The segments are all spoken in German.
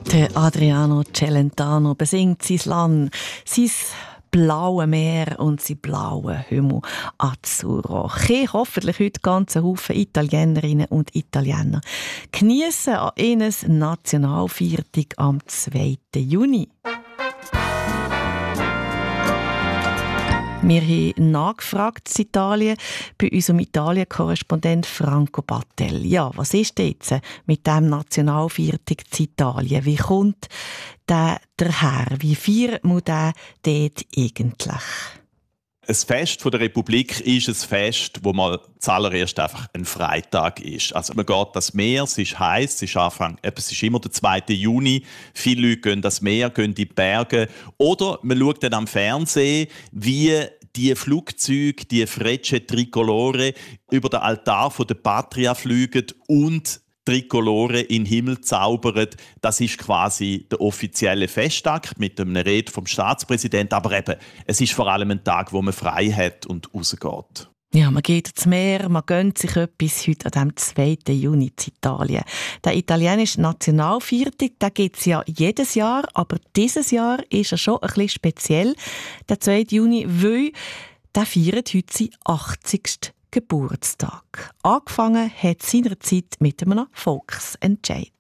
Der Adriano Celentano besingt sein Land, sein blaue Meer und sein blauen Himmel Azzurro. Hoffentlich heute ganze Haufen Italienerinnen und Italiener geniessen an ihnen Nationalfeiertag am 2. Juni. Wir haben nachgefragt in Italien bei unserem Italien-Korrespondent Franco Battel. Ja, was ist jetzt mit dem Nationalfeiertag in Italien? Wie kommt der daher? Wie feiert man den dort eigentlich? Ein Fest der Republik ist ein Fest, wo mal zuallererst einfach ein Freitag ist. Also man geht das Meer, es ist heiß, es ist immer der 2. Juni. Viele Leute gehen das Meer, gehen in die Berge. Oder man schaut dann am Fernsehen, wie die Flugzeuge, die Frecce Tricolore über den Altar der Patria fliegen und Tricolore in den Himmel zaubern. Das ist quasi der offizielle Festakt mit einer Rede vom Staatspräsidenten. Aber eben, es ist vor allem ein Tag, wo man frei hat und rausgeht. Ja, man geht ins Meer, man gönnt sich etwas heute an dem 2. Juni in Italien. Der italienische Nationalfeiertag, den gibt es ja jedes Jahr, aber dieses Jahr ist er schon ein bisschen speziell, der 2. Juni, weil der feiert heute seinen 80. Geburtstag. Angefangen hat seinerzeit mit einem Volksentscheid.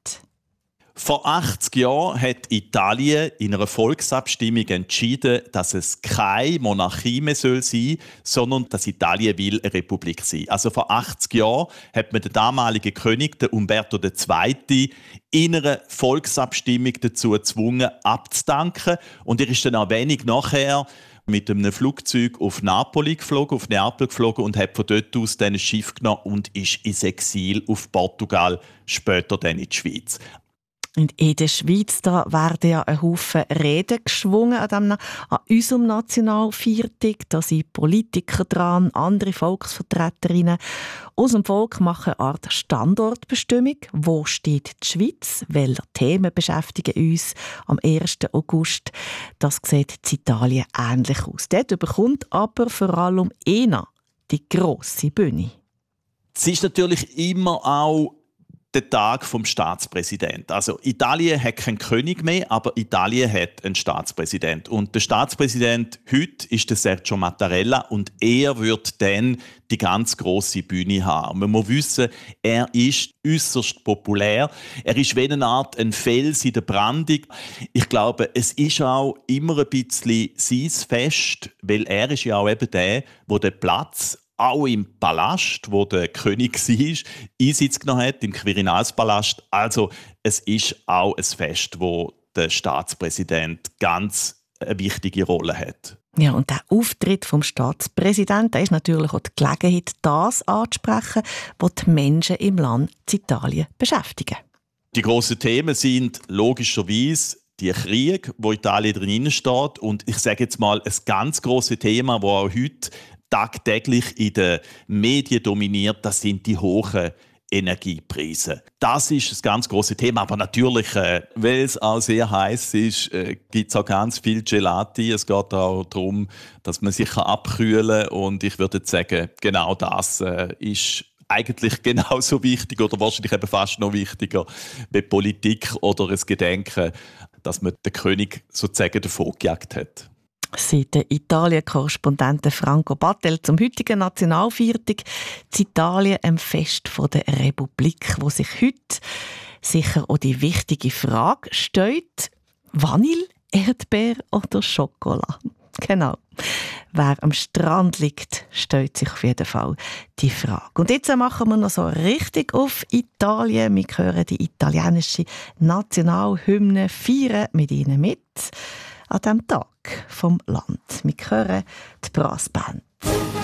Vor 80 Jahren hat Italien in einer Volksabstimmung entschieden, dass es keine Monarchie mehr sein soll, sondern dass Italien will eine Republik sein. Also vor 80 Jahren hat man den damaligen König, den Umberto II., in einer Volksabstimmung dazu gezwungen, abzudanken. Und er ist dann auch wenig nachher mit einem Flugzeug auf Neapel geflogen und hat von dort aus dann ein Schiff genommen und ist ins Exil auf Portugal, später dann in die Schweiz. Und in der Schweiz da werden ja ein Haufen Reden geschwungen an unserem Nationalfeiertag. Da sind Politiker dran, andere Volksvertreterinnen. Aus dem Volk machen eine Art Standortbestimmung. Wo steht die Schweiz? Welche Themen beschäftigen uns am 1. August? Das sieht in Italien ähnlich aus. Dort bekommt aber vor allem einer die grosse Bühne. Es ist natürlich immer auch der Tag vom Staatspräsidenten. Also Italien hat keinen König mehr, aber Italien hat einen Staatspräsident. Und der Staatspräsident heute ist der Sergio Mattarella und er wird dann die ganz grosse Bühne haben. Man muss wissen, er ist äußerst populär. Er ist wie eine Art ein Fels in der Brandung. Ich glaube, es ist auch immer ein bisschen sein Fest, weil er ist ja auch eben der den Platz auch im Palast, wo der König war, Einsitz genommen hat, im Quirinalspalast. Also es ist auch ein Fest, wo der Staatspräsident ganz eine wichtige Rolle hat. Ja, und der Auftritt vom Staatspräsidenten ist natürlich auch die Gelegenheit, das anzusprechen, was die Menschen im Land Italien beschäftigen. Die grossen Themen sind logischerweise die Krieg, wo Italien drin steht. Und ich sage jetzt mal, ein ganz grosses Thema, das auch heute tagtäglich in den Medien dominiert, das sind die hohen Energiepreise. Das ist ein ganz grosses Thema, aber natürlich, weil es auch sehr heiß ist, gibt es auch ganz viel Gelati. Es geht auch darum, dass man sich abkühlen kann und ich würde sagen, genau das ist eigentlich genauso wichtig oder wahrscheinlich eben fast noch wichtiger wie Politik oder das Gedenken, dass man den König sozusagen davongejagt hat. Seit der Italien-Korrespondent Franco Battel zum heutigen Nationalfeiertag in Italien, einem Fest der Republik, wo sich heute sicher auch die wichtige Frage stellt: Vanille, Erdbeer oder Schokolade? Genau. Wer am Strand liegt, stellt sich auf jeden Fall die Frage. Und jetzt machen wir noch so richtig auf Italien. Wir hören die italienische Nationalhymne, feiern mit ihnen mit an diesem Tag vom Land. Wir hören die Brassband.